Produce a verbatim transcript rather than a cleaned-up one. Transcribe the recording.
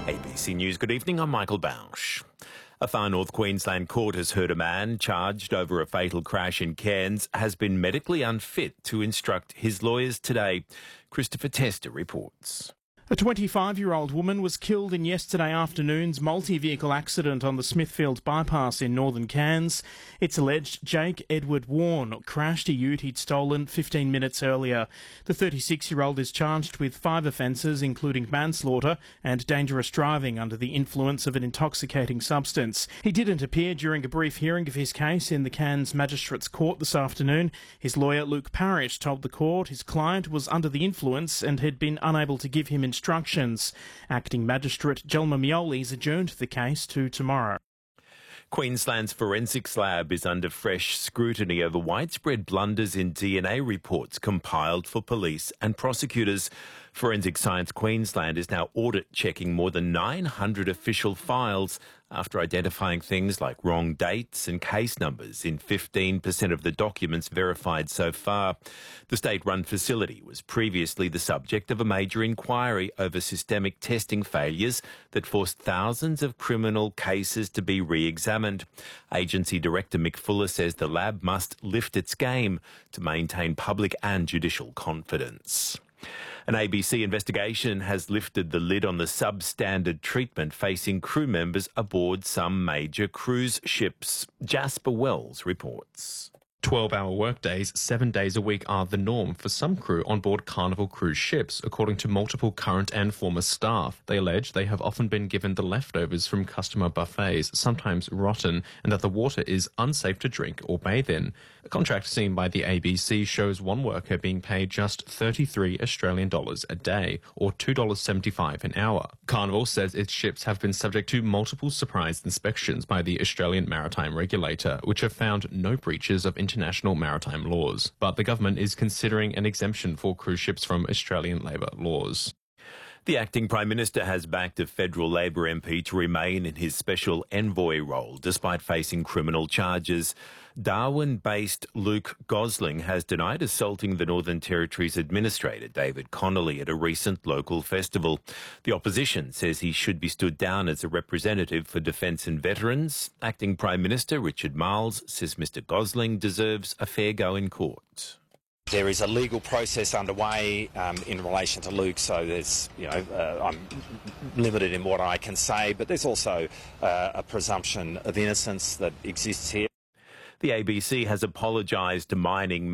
A B C News, good evening, I'm Michael Bausch. A Far North Queensland court has heard a man charged over a fatal crash in Cairns has been medically unfit to instruct his lawyers today. Christopher Tester reports. A twenty-five-year-old woman was killed in yesterday afternoon's multi-vehicle accident on the Smithfield bypass in northern Cairns. It's alleged Jake Edward Warne crashed a ute he'd stolen fifteen minutes earlier. The thirty-six-year-old is charged with five offences, including manslaughter and dangerous driving under the influence of an intoxicating substance. He didn't appear during a brief hearing of his case in the Cairns Magistrates Court this afternoon. His lawyer, Luke Parrish, told the court his client was under the influence and had been unable to give him instructions. Instructions. Acting Magistrate Jelma Mioli's adjourned the case to tomorrow. Queensland's forensics lab is under fresh scrutiny over widespread blunders in D N A reports compiled for police and prosecutors. Forensic Science Queensland is now audit-checking more than nine hundred official files after identifying things like wrong dates and case numbers in fifteen percent of the documents verified so far. The state-run facility was previously the subject of a major inquiry over systemic testing failures that forced thousands of criminal cases to be re-examined. Agency Director Mick Fuller says the lab must lift its game to maintain public and judicial confidence. An A B C investigation has lifted the lid on the substandard treatment facing crew members aboard some major cruise ships. Jasper Wells reports. twelve-hour workdays, seven days a week are the norm for some crew on board Carnival cruise ships, according to multiple current and former staff. They allege they have often been given the leftovers from customer buffets, sometimes rotten, and that the water is unsafe to drink or bathe in. A contract seen by the A B C shows one worker being paid just thirty-three Australian dollars a day, or two dollars seventy-five an hour. Carnival says its ships have been subject to multiple surprise inspections by the Australian Maritime Regulator, which have found no breaches of international maritime laws. But the government is considering an exemption for cruise ships from Australian labour laws. The acting Prime Minister has backed a federal Labor M P to remain in his special envoy role despite facing criminal charges. Darwin-based Luke Gosling has denied assaulting the Northern Territory's Administrator, David Connolly, at a recent local festival. The opposition says he should be stood down as a representative for Defence and Veterans. Acting Prime Minister Richard Marles says Mister Gosling deserves a fair go in court. There is a legal process underway um, in relation to Luke, so there's, you know, uh, I'm limited in what I can say, but there's also uh, a presumption of innocence that exists here. The A B C has apologised to mining